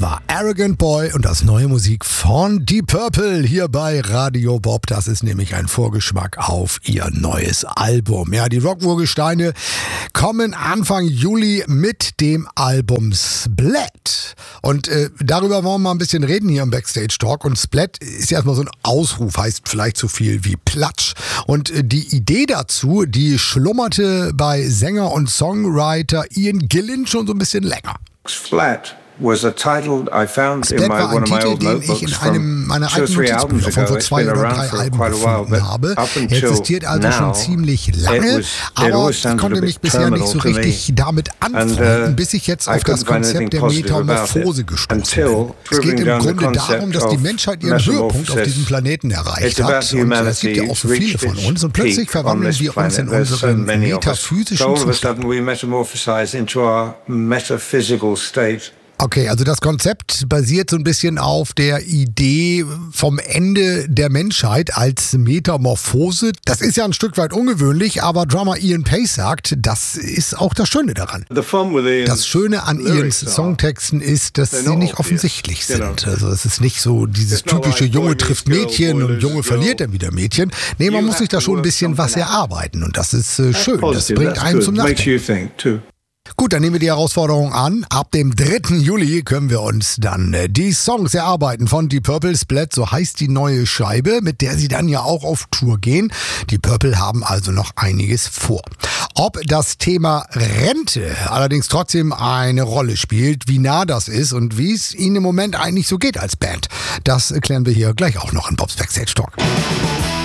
Das war Arrogant Boy und das neue Musik von Deep Purple hier bei Radio Bob. Das ist nämlich ein Vorgeschmack auf ihr neues Album. Ja, die Rock-Urgesteine kommen Anfang Juli mit dem Album Splat. Und darüber wollen wir mal ein bisschen reden hier im Backstage Talk. Und Splat ist ja erstmal so ein Ausruf, heißt vielleicht so viel wie Platsch. Und die Idee dazu, die schlummerte bei Sänger und Songwriter Ian Gillan schon so ein bisschen länger. Splat was a title I found in Splat war ein one of my Titel, old den ich notebooks in from meiner 2 or alten 3 albums Notizbücher von ago. vor It's 2 been oder 3 around for Alben quite a while, gefunden but habe. up Er until existiert also schon now, ziemlich lange, it aber always ich sounded a konnte bit mich bisher nicht so terminal to richtig me. damit anfreunden, bis ich jetzt I auf das couldn't find anything Konzept der positive about Metamorphose it gestoßen until bin. Es geht proving im down the Grunde darum, concept dass die of Menschheit ihren Höhepunkt auf diesem Planeten erreicht It's about hat. Und es gibt ja auch so viele humanity's von reached uns. Und its plötzlich peak on verwandeln this wir uns in planet. There's so unseren many of us. So metaphysischen all of a Zustand. sudden we metamorphosize into our metaphysical state. Okay, also das Konzept basiert so ein bisschen auf der Idee vom Ende der Menschheit als Metamorphose. Das ist ja ein Stück weit ungewöhnlich, aber Drummer Ian Pace sagt, das ist auch das Schöne daran. Das Schöne an Ians Songtexten ist, dass sie nicht offensichtlich sind. Also es ist nicht so dieses typische Junge trifft Mädchen und Junge verliert dann wieder Mädchen. Nee, man muss sich da schon ein bisschen was erarbeiten und das ist schön. Das bringt einen zum Nachdenken. Gut, dann nehmen wir die Herausforderung an. Ab dem 3. Juli können wir uns dann die Songs erarbeiten von Deep Purple. Splat, so heißt die neue Scheibe, mit der sie dann ja auch auf Tour gehen. Die Purple haben also noch einiges vor. Ob das Thema Rente allerdings trotzdem eine Rolle spielt, wie nah das ist und wie es ihnen im Moment eigentlich so geht als Band, das klären wir hier gleich auch noch in Bobs Backstage Talk.